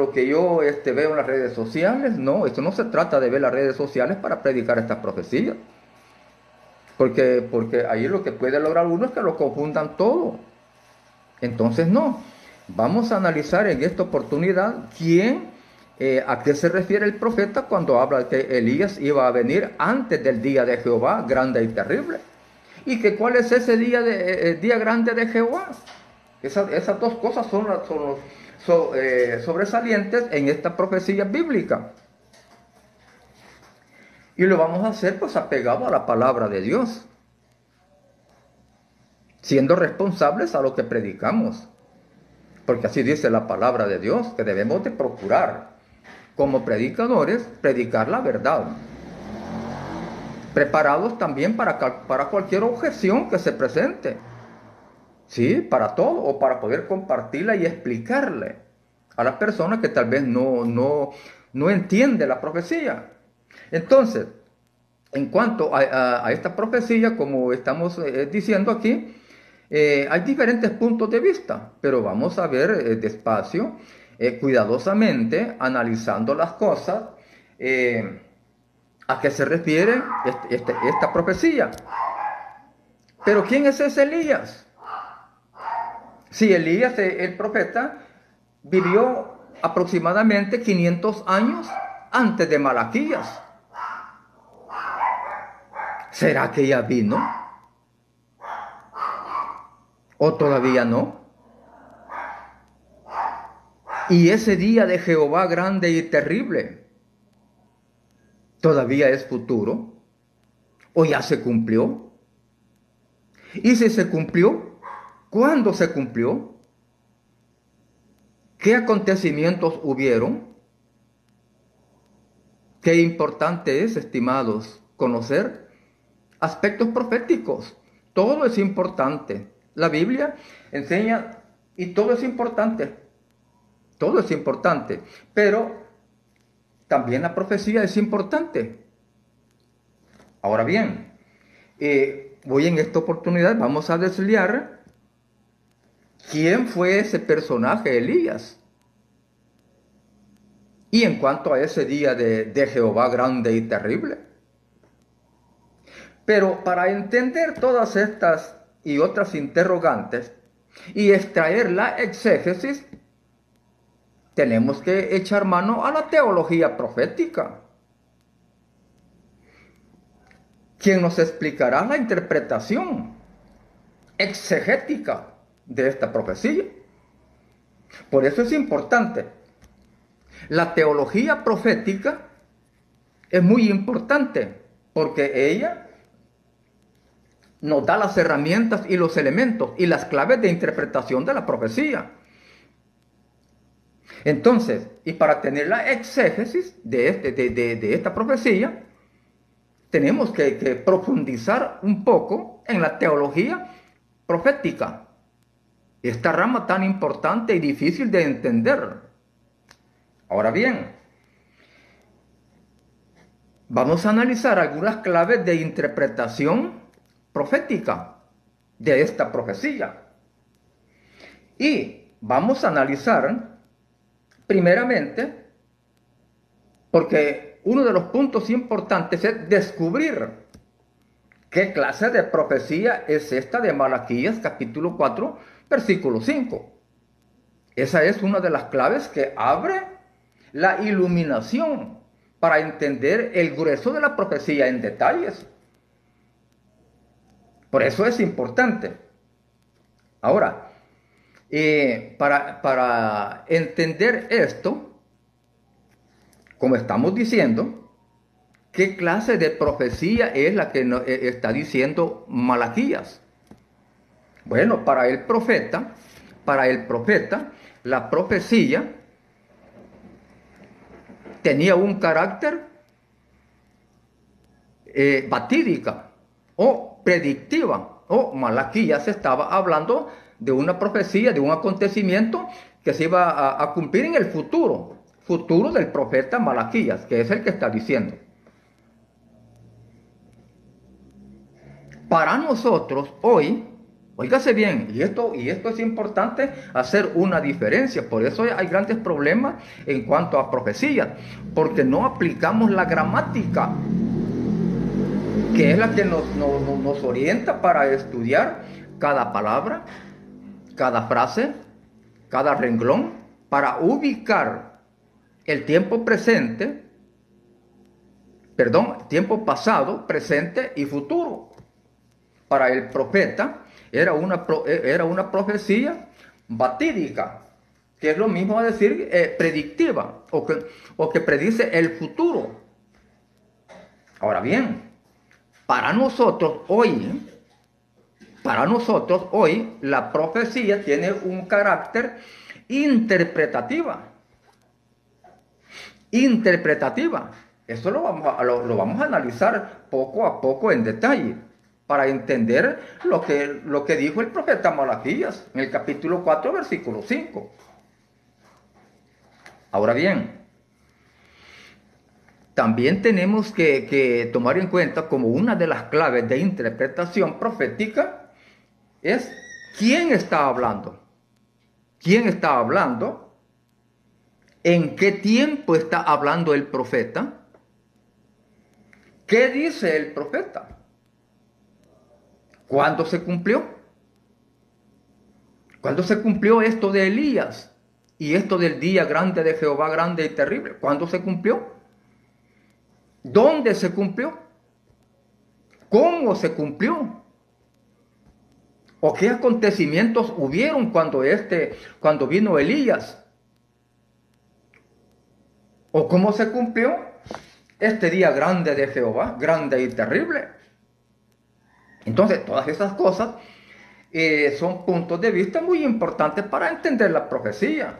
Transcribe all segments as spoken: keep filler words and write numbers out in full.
lo que yo este, veo en las redes sociales. No, esto no se trata de ver las redes sociales para predicar estas profecías. Porque, porque ahí lo que puede lograr uno es que lo confundan todo. Entonces no, vamos a analizar en esta oportunidad quién, eh, a qué se refiere el profeta cuando habla que Elías iba a venir antes del día de Jehová, grande y terrible. Y que cuál es ese día, de, eh, día grande de Jehová. Esas, esas dos cosas son, son, son eh, sobresalientes en esta profecía bíblica. Y lo vamos a hacer pues apegado a la palabra de Dios, siendo responsables a lo que predicamos. Porque así dice la palabra de Dios, que debemos de procurar, como predicadores, predicar la verdad. Preparados también para, para cualquier objeción que se presente. Sí, para todo, o para poder compartirla y explicarle a las personas que tal vez no, no, no entiende la profecía. Entonces, en cuanto a, a, a esta profecía, como estamos eh, diciendo aquí, eh, hay diferentes puntos de vista, pero vamos a ver eh, despacio, eh, cuidadosamente, analizando las cosas, eh, a qué se refiere este, este, esta profecía. Pero ¿quién es ese Elías? Si Elías, el profeta, vivió aproximadamente quinientos años antes de Malaquías. ¿Será que ya vino? ¿O todavía no? Y ese día de Jehová grande y terrible, ¿todavía es futuro? ¿O ya se cumplió? Y si se cumplió, ¿cuándo se cumplió? ¿Qué acontecimientos hubieron? Qué importante es, estimados, conocer aspectos proféticos. Todo es importante. La Biblia enseña y todo es importante. Todo es importante. Pero también la profecía es importante. Ahora bien, eh, hoy en esta oportunidad vamos a desliar quién fue ese personaje Elías. Y en cuanto a ese día de, de Jehová grande y terrible. Pero para entender todas estas y otras interrogantes y extraer la exégesis, tenemos que echar mano a la teología profética, quien nos explicará la interpretación exegética de esta profecía. Por eso es importante. La teología profética es muy importante porque ella nos da las herramientas y los elementos y las claves de interpretación de la profecía. Entonces, y para tener la exégesis de, este, de, de, de esta profecía, tenemos que, que profundizar un poco en la teología profética. Esta rama tan importante y difícil de entender. Ahora bien, vamos a analizar algunas claves de interpretación profética de esta profecía. Y vamos a analizar primeramente, porque uno de los puntos importantes es descubrir qué clase de profecía es esta de Malaquías capítulo cuatro, versículo cinco. Esa es una de las claves que abre la iluminación para entender el grueso de la profecía en detalles. Por eso es importante. Ahora, eh, para, para entender esto, como estamos diciendo, ¿qué clase de profecía es la que nos, eh, está diciendo Malaquías? Bueno, para el profeta, para el profeta, la profecía tenía un carácter eh, batídica o predictiva, o Malaquías estaba hablando de una profecía, de un acontecimiento que se iba a, a cumplir en el futuro, futuro del profeta Malaquías, que es el que está diciendo. Para nosotros hoy, Óigase bien, y esto, y esto es importante hacer una diferencia. Por eso hay grandes problemas en cuanto a profecías, porque no aplicamos la gramática, que es la que nos, nos, nos orienta para estudiar cada palabra, cada frase, cada renglón, para ubicar el tiempo presente, perdón, tiempo pasado, presente y futuro. Para el profeta era una, era una profecía batídica, que es lo mismo a decir eh, predictiva, o que, o que predice el futuro. Ahora bien, para nosotros hoy, para nosotros hoy, la profecía tiene un carácter interpretativa. Interpretativa. Eso lo vamos a, lo, lo vamos a analizar poco a poco en detalle, para entender lo que, lo que dijo el profeta Malaquías en el capítulo cuatro, versículo cinco. Ahora bien, también tenemos que, que tomar en cuenta como una de las claves de interpretación profética es quién está hablando. ¿Quién está hablando? ¿En qué tiempo está hablando el profeta? ¿Qué dice el profeta? ¿Cuándo se cumplió? ¿Cuándo se cumplió esto de Elías? Y esto del día grande de Jehová, grande y terrible. ¿Cuándo se cumplió? ¿Dónde se cumplió? ¿Cómo se cumplió? ¿O qué acontecimientos hubieron cuando, este, cuando vino Elías? ¿O cómo se cumplió este día grande de Jehová, grande y terrible? Entonces, todas esas cosas eh, son puntos de vista muy importantes para entender la profecía.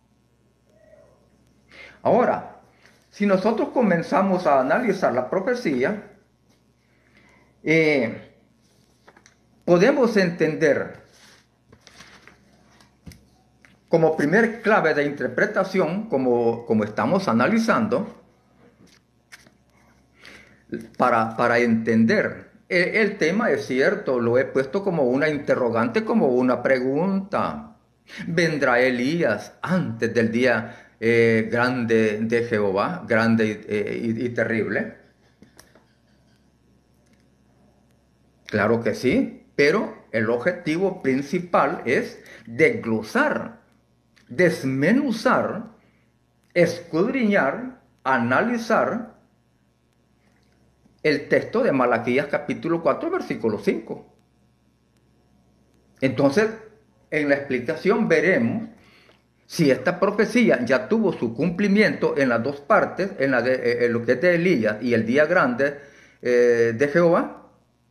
Ahora, si nosotros comenzamos a analizar la profecía, eh, podemos entender como primer clave de interpretación, como, como estamos analizando, para, para entender el, el tema, es cierto, lo he puesto como una interrogante, como una pregunta. ¿Vendrá Elías antes del día eh, grande de Jehová, grande y, eh, y, y terrible? Claro que sí, pero el objetivo principal es desglosar, desmenuzar, escudriñar, analizar el texto de Malaquías capítulo cuatro, versículo cinco. Entonces, en la explicación veremos si esta profecía ya tuvo su cumplimiento en las dos partes, en, la de, en lo que es de Elías y el día grande eh, de Jehová.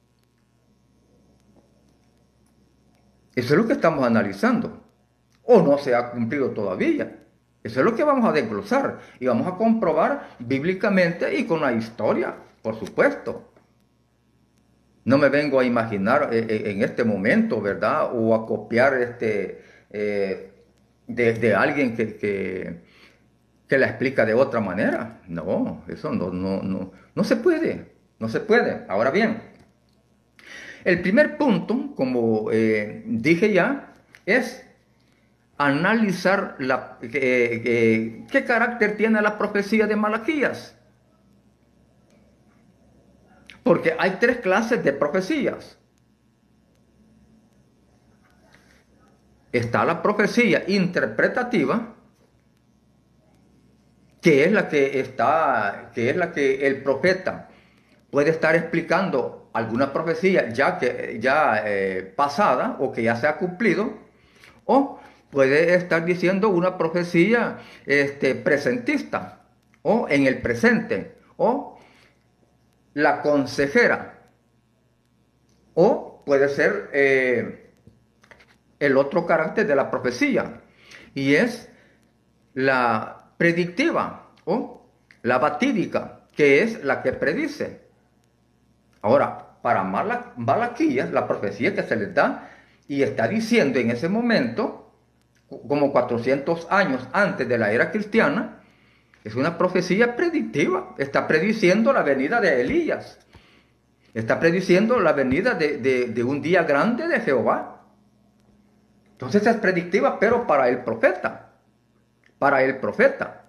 Eso es lo que estamos analizando. O no se ha cumplido todavía. Eso es lo que vamos a desglosar y vamos a comprobar bíblicamente y con la historia, por supuesto. No me vengo a imaginar eh, en este momento, ¿verdad? O a copiar este, eh, de, de alguien que, que, que la explica de otra manera. No, eso no, no, no, no se puede. No se puede. Ahora bien, el primer punto, como eh, dije ya, es analizar la, eh, eh, qué carácter tiene la profecía de Malaquías. Porque hay tres clases de profecías. Está la profecía interpretativa, que es la que está, que es la que el profeta puede estar explicando alguna profecía ya que ya eh, pasada o que ya se ha cumplido, o puede estar diciendo una profecía este, presentista o en el presente, o la consejera, o puede ser eh, el otro carácter de la profecía, y es la predictiva o la batídica, que es la que predice. Ahora, para Malaquías, la profecía que se les da y está diciendo en ese momento, como cuatrocientos años antes de la era cristiana, es una profecía predictiva. Está prediciendo la venida de Elías. Está prediciendo la venida de, de, de un día grande de Jehová. Entonces es predictiva, pero para el profeta, para el profeta.